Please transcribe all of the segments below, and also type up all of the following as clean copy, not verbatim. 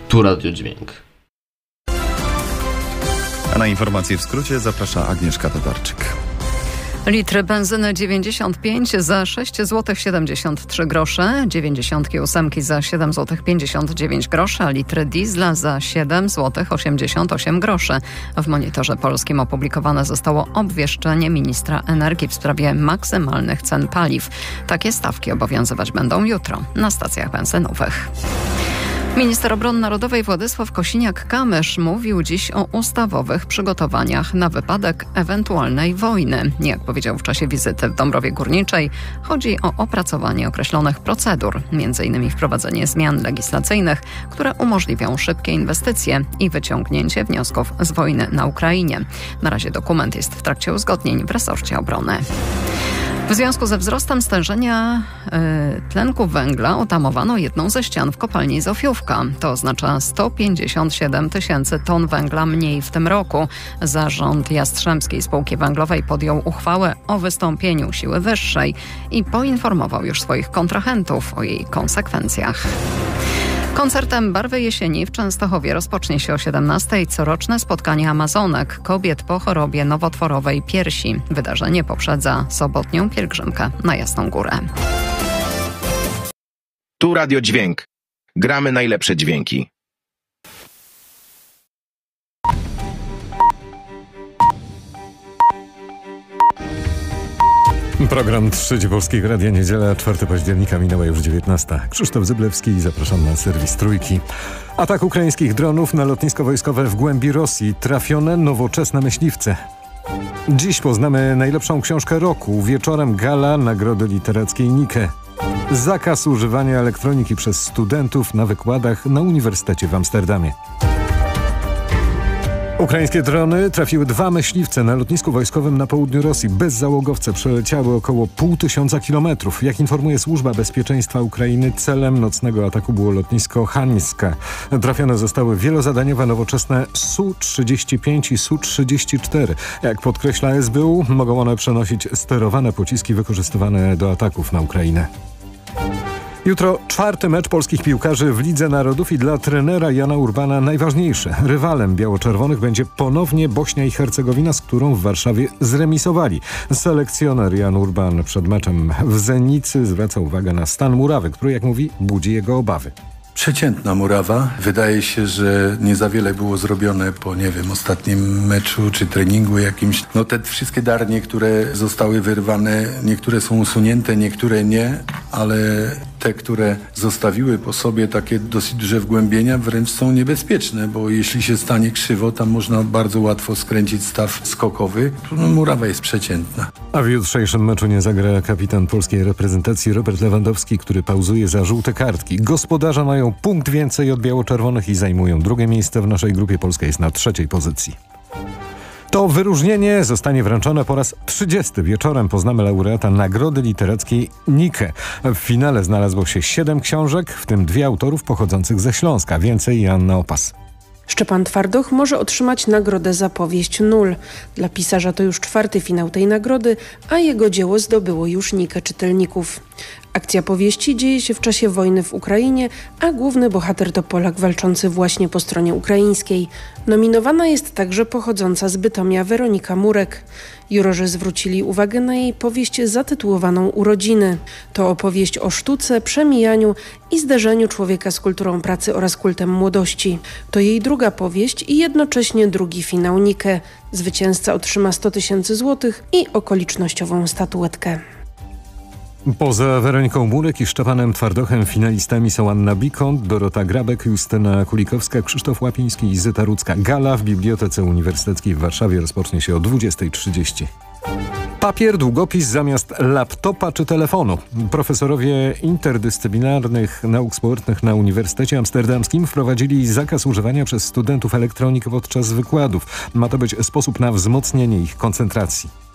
Tu Radio Dźwięk. A na informacje w skrócie zaprasza Agnieszka Tatarczyk. Litry benzyny 95 za 6 zł 73 grosze, 98 za 7 zł 59 groszy, a litry diesla za 7 zł 88 groszy. W Monitorze Polskim opublikowane zostało obwieszczenie ministra energii w sprawie maksymalnych cen paliw. Takie stawki obowiązywać będą jutro na stacjach benzynowych. Minister Obrony Narodowej Władysław Kosiniak-Kamysz mówił dziś o ustawowych przygotowaniach na wypadek ewentualnej wojny. Jak powiedział w czasie wizyty w Dąbrowie Górniczej, chodzi o opracowanie określonych procedur, m.in. wprowadzenie zmian legislacyjnych, które umożliwią szybkie inwestycje i wyciągnięcie wniosków z wojny na Ukrainie. Na razie dokument jest w trakcie uzgodnień w resorcie obrony. W związku ze wzrostem stężenia tlenku węgla otamowano jedną ze ścian w kopalni Zofiówka. To oznacza 157 tysięcy ton węgla mniej w tym roku. Zarząd Jastrzębskiej Spółki Węglowej podjął uchwałę o wystąpieniu siły wyższej i poinformował już swoich kontrahentów o jej konsekwencjach. Koncertem Barwy Jesieni w Częstochowie rozpocznie się o 17:00 coroczne spotkanie Amazonek, kobiet po chorobie nowotworowej piersi. Wydarzenie poprzedza sobotnią pielgrzymkę na Jasną Górę. Tu Radio Dźwięk. Gramy najlepsze dźwięki. Program Trzeci Polskiego Radia, niedziela 4 października, minęła już 19. Krzysztof Zyblewski i zapraszam na serwis Trójki. Atak ukraińskich dronów na lotnisko wojskowe w głębi Rosji. Trafione nowoczesne myśliwce. Dziś poznamy najlepszą książkę roku. Wieczorem gala Nagrody Literackiej Nike. Zakaz używania elektroniki przez studentów na wykładach na Uniwersytecie w Amsterdamie. Ukraińskie drony trafiły 2 myśliwce na lotnisku wojskowym na południu Rosji. Bezzałogowce przeleciały około 500 kilometrów. Jak informuje Służba Bezpieczeństwa Ukrainy, celem nocnego ataku było lotnisko Hańska. Trafione zostały wielozadaniowe nowoczesne Su-35 i Su-34. Jak podkreśla SBU, mogą one przenosić sterowane pociski wykorzystywane do ataków na Ukrainę. Jutro 4. mecz polskich piłkarzy w Lidze Narodów i dla trenera Jana Urbana najważniejszy. Rywalem biało-czerwonych będzie ponownie Bośnia i Hercegowina, z którą w Warszawie zremisowali. Selekcjoner Jan Urban przed meczem w Zenicy zwraca uwagę na stan murawy, który, jak mówi, budzi jego obawy. Przeciętna murawa. Wydaje się, że nie za wiele było zrobione po, ostatnim meczu czy treningu jakimś. Te wszystkie darnie, które zostały wyrwane, niektóre są usunięte, niektóre nie, ale te, które zostawiły po sobie takie dosyć duże wgłębienia, wręcz są niebezpieczne, bo jeśli się stanie krzywo, tam można bardzo łatwo skręcić staw skokowy. Murawa jest przeciętna. A w jutrzejszym meczu nie zagra kapitan polskiej reprezentacji Robert Lewandowski, który pauzuje za żółte kartki. Gospodarze mają punkt więcej od biało-czerwonych i zajmują 2. miejsce w naszej grupie. Polska jest na 3. pozycji. To wyróżnienie zostanie wręczone po raz 30. Wieczorem poznamy laureata Nagrody Literackiej Nike. W finale znalazło się 7 książek, w tym 2 autorów pochodzących ze Śląska. Więcej Joanna Opas. Szczepan Twardoch może otrzymać nagrodę za powieść Nul. Dla pisarza to już 4. finał tej nagrody, a jego dzieło zdobyło już Nikę czytelników. Akcja powieści dzieje się w czasie wojny w Ukrainie, a główny bohater to Polak walczący właśnie po stronie ukraińskiej. Nominowana jest także pochodząca z Bytomia Weronika Murek. Jurorzy zwrócili uwagę na jej powieść zatytułowaną Urodziny. To opowieść o sztuce, przemijaniu i zderzeniu człowieka z kulturą pracy oraz kultem młodości. To jej 2. powieść i jednocześnie 2. finał Nike. Zwycięzca otrzyma 100 000 złotych i okolicznościową statuetkę. Poza Weroniką Murek i Szczepanem Twardochem finalistami są Anna Bikont, Dorota Grabek, Justyna Kulikowska, Krzysztof Łapiński i Zyta Rudzka. Gala w Bibliotece Uniwersyteckiej w Warszawie rozpocznie się o 20:30. Papier, długopis zamiast laptopa czy telefonu. Profesorowie interdyscyplinarnych nauk społecznych na Uniwersytecie Amsterdamskim wprowadzili zakaz używania przez studentów elektroniki podczas wykładów. Ma to być sposób na wzmocnienie ich koncentracji.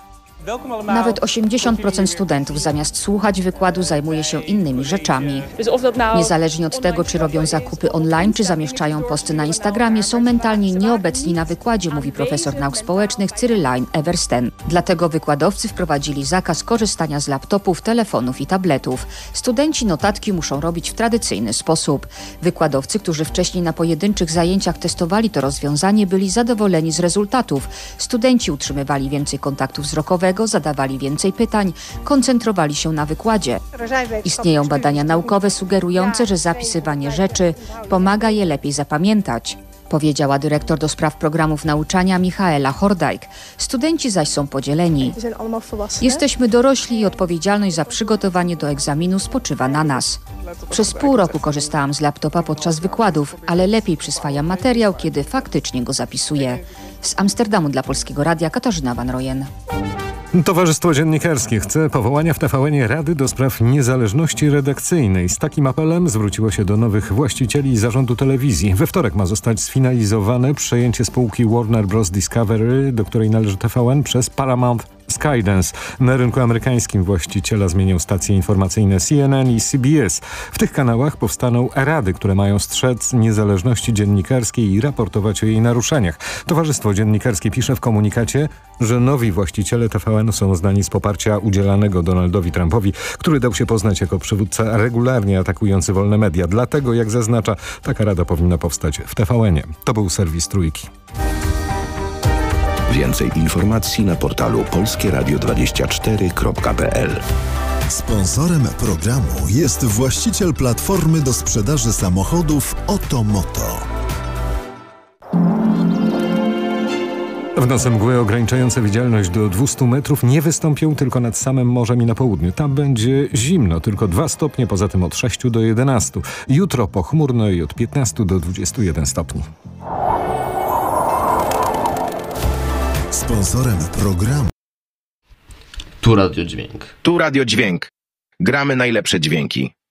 Nawet 80% studentów zamiast słuchać wykładu zajmuje się innymi rzeczami. Niezależnie od tego, czy robią zakupy online, czy zamieszczają posty na Instagramie, są mentalnie nieobecni na wykładzie, mówi profesor nauk społecznych Cyrylain Eversten. Dlatego wykładowcy wprowadzili zakaz korzystania z laptopów, telefonów i tabletów. Studenci notatki muszą robić w tradycyjny sposób. Wykładowcy, którzy wcześniej na pojedynczych zajęciach testowali to rozwiązanie, byli zadowoleni z rezultatów. Studenci utrzymywali więcej kontaktu wzrokowego, zadawali więcej pytań, koncentrowali się na wykładzie. Istnieją badania naukowe sugerujące, że zapisywanie rzeczy pomaga je lepiej zapamiętać, powiedziała dyrektor do spraw programów nauczania Michaela Hordijk. Studenci zaś są podzieleni. Jesteśmy dorośli i odpowiedzialność za przygotowanie do egzaminu spoczywa na nas. Przez pół roku korzystałam z laptopa podczas wykładów, ale lepiej przyswajam materiał, kiedy faktycznie go zapisuję. Z Amsterdamu dla Polskiego Radia Katarzyna Van Rojen. Towarzystwo Dziennikarskie chce powołania w TVN-ie Rady do spraw niezależności redakcyjnej. Z takim apelem zwróciło się do nowych właścicieli i zarządu telewizji. We wtorek ma zostać sfinalizowane przejęcie spółki Warner Bros. Discovery, do której należy TVN, przez Paramount Skydance. Na rynku amerykańskim właściciela zmienią stacje informacyjne CNN i CBS. W tych kanałach powstaną rady, które mają strzec niezależności dziennikarskiej i raportować o jej naruszeniach. Towarzystwo Dziennikarskie pisze w komunikacie, że nowi właściciele TVN są znani z poparcia udzielanego Donaldowi Trumpowi, który dał się poznać jako przywódca regularnie atakujący wolne media. Dlatego, jak zaznacza, taka rada powinna powstać w TVN-ie. To był serwis Trójki. Więcej informacji na portalu polskieradio24.pl. Sponsorem programu jest właściciel platformy do sprzedaży samochodów Otomoto. W nocy mgły ograniczające widzialność do 200 metrów nie wystąpią tylko nad samym morzem i na południu. Tam będzie zimno, tylko 2 stopnie, poza tym od 6 do 11. Jutro pochmurno i od 15 do 21 stopni. Sponsorem programu Tu Radio Dźwięk. Tu Radio Dźwięk. Gramy najlepsze dźwięki.